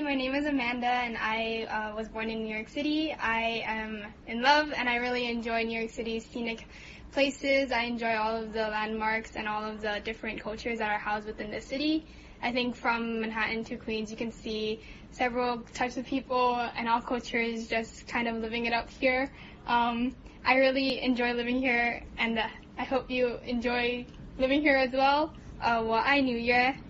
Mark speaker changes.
Speaker 1: my name is Amanda, and I was born in New York City. I am in love, and I really enjoy New York City's scenic places. I enjoy all of the landmarks and all of the different cultures that are housed within the city. I think from Manhattan to Queens, you can see several types of people and all cultures just kind of living it up here. I really enjoy living here, and I hope you enjoy living here as well. 我爱纽约